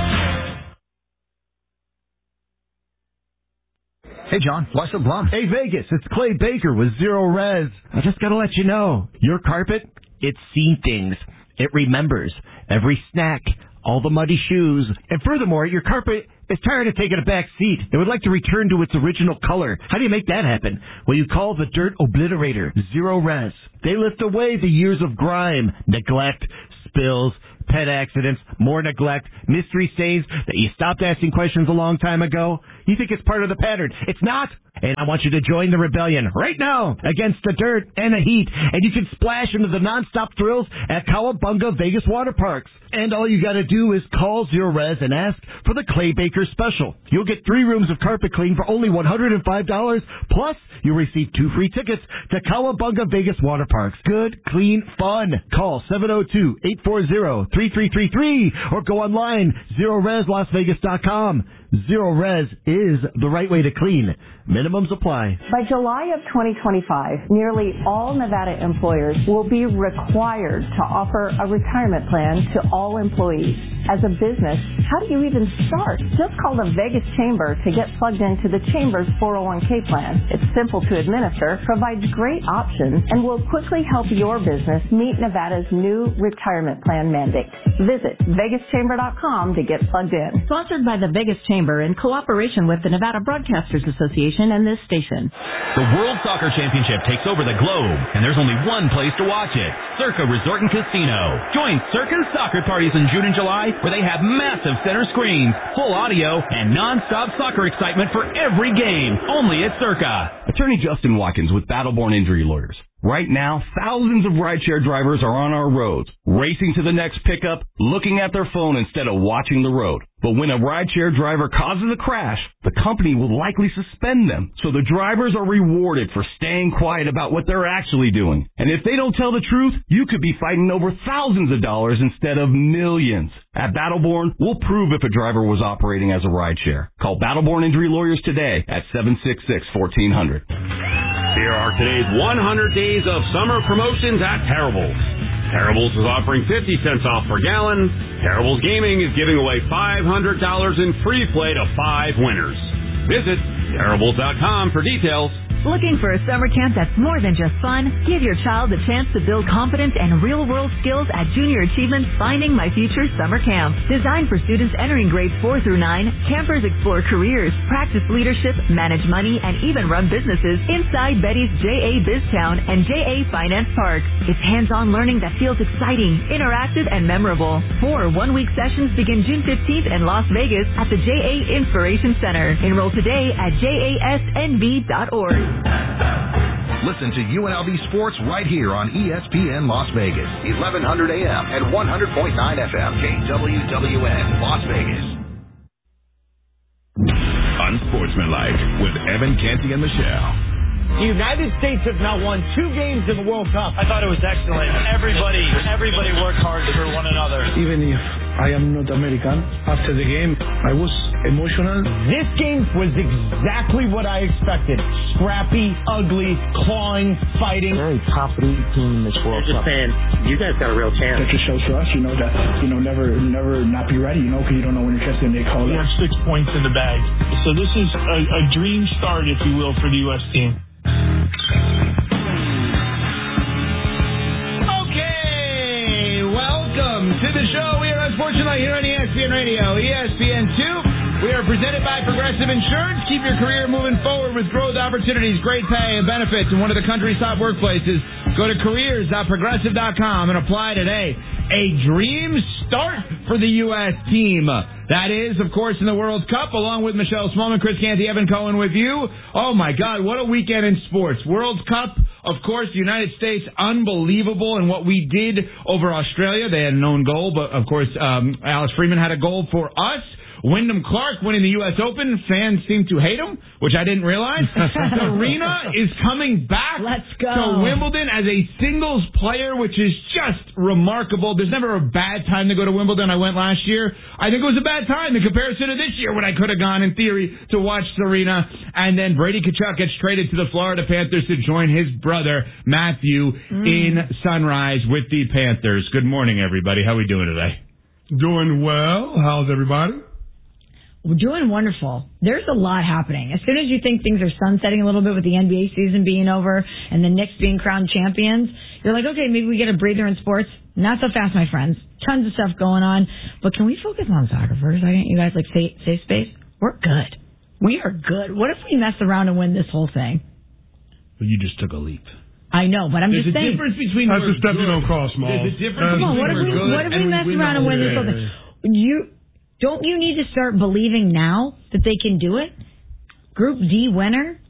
Hey, John, why so glum? Hey, Vegas, it's Clay Baker with Zero Res. I just got to let you know, your carpet, it's seen things. It remembers every snack, all the muddy shoes, and furthermore, your carpet is tired of taking a back seat. It would like to return to its original color. How do you make that happen? Well, you call the Dirt Obliterator, Zero Res. They lift away the years of grime, neglect, spills, pet accidents, more neglect, mystery stains that you stopped asking questions a long time ago. You think it's part of the pattern. It's not. And I want you to join the rebellion right now against the dirt and the heat. And you can splash into the nonstop thrills at Cowabunga Vegas Water Parks. And all you got to do is call Zero Res and ask for the Clay Baker special. You'll get 3 rooms of carpet clean for only $105. Plus, you'll receive 2 free tickets to Cowabunga Vegas Water Parks. Good, clean, fun. Call 702-840-3333 or go online, ZeroResLasVegas.com. Zero Res is the right way to clean. Minimums apply. By July of 2025, nearly all Nevada employers will be required to offer a retirement plan to all employees. As a business, how do you even start? Just call the Vegas Chamber to get plugged into the Chamber's 401k plan. It's simple to administer, provides great options, and will quickly help your business meet Nevada's new retirement plan mandate. Visit VegasChamber.com to get plugged in. Sponsored by the Vegas Chamber in cooperation with the Nevada Broadcasters Association and this station. The World Soccer Championship takes over the globe, and there's only one place to watch it, Circa Resort and Casino. Join Circa's soccer parties in June and July, where they have massive center screens, full audio, and non-stop soccer excitement for every game, only at Circa. Attorney Justin Watkins with Battleborn Injury Lawyers. Right now, thousands of rideshare drivers are on our roads, racing to the next pickup, looking at their phone instead of watching the road. But when a rideshare driver causes a crash, the company will likely suspend them. So the drivers are rewarded for staying quiet about what they're actually doing. And if they don't tell the truth, you could be fighting over thousands of dollars instead of millions. At Battleborn, we'll prove if a driver was operating as a rideshare. Call Battleborn Injury Lawyers today at 766-1400. Here are today's 100 days of summer promotions at Terrible's. Terrible's is offering 50 cents off per gallon. Terrible's Gaming is giving away $500 in free play to 5 winners. Visit Terribles.com for details. Looking for a summer camp that's more than just fun? Give your child the chance to build confidence and real-world skills at Junior Achievement's Finding My Future Summer Camp. Designed for students entering grades 4 through 9, campers explore careers, practice leadership, manage money, and even run businesses inside Betty's J.A. BizTown and J.A. Finance Park. It's hands-on learning that feels exciting, interactive, and memorable. 4 one-week sessions begin June 15th in Las Vegas at the J.A. Inspiration Center. Enroll today at jasnv.org. Listen to UNLV Sports right here on ESPN Las Vegas, 1100 AM and 100.9 FM, KWWN, Las Vegas. Unsportsmanlike with Evan Canty and Michelle. The United States have now won 2 games in the World Cup. I thought it was excellent. Everybody worked hard for one another. Even if I am not American, after the game, I was emotional. This game was exactly what I expected. Scrappy, ugly, clawing, fighting. Very top elite team in this World Cup. Just saying, you guys got a real chance. That just shows to us, never not be ready, because you don't know when your chest is going to get called up. We have 6 points in the bag. So this is a dream start, if you will, for the U.S. team. Okay, welcome to the show. We are Unsportsmanlike here on ESPN Radio, ESPN2. We are presented by Progressive Insurance. Keep your career moving forward with growth opportunities, great pay, and benefits in one of the country's top workplaces. Go to careers.progressive.com and apply today. A dream start for the U.S. team. That is, of course, in the World Cup, along with Michelle Smallman, Chris Canty, Evan Cohen with you. Oh, my God, what a weekend in sports. World Cup, of course, the United States, unbelievable in what we did over Australia. They had an own goal, but, of course, Alex Freeman had a goal for us. Wyndham Clark winning the U.S. Open. Fans seem to hate him, which I didn't realize. Serena is coming back to Wimbledon as a singles player, which is just remarkable. There's never a bad time to go to Wimbledon. I went last year. I think it was a bad time in comparison to this year when I could have gone, in theory, to watch Serena. And then Brady Tkachuk gets traded to the Florida Panthers to join his brother, Matthew, in Sunrise with the Panthers. Good morning, everybody. How are we doing today? Doing well. How's everybody? We're doing wonderful. There's a lot happening. As soon as you think things are sunsetting a little bit with the NBA season being over and the Knicks being crowned champions, you're like, okay, maybe we get a breather in sports. Not so fast, my friends. Tons of stuff going on. But can we focus on soccer for a second? You guys like safe space? We're good. We are good. What if we mess around and win this whole thing? Well, you just took a leap. I know, but I'm just saying. There's a difference between that's a step you don't cross, Mal. There's a difference. Come on, what if we mess around and win this whole thing? Don't you need to start believing now that they can do it? Group D winner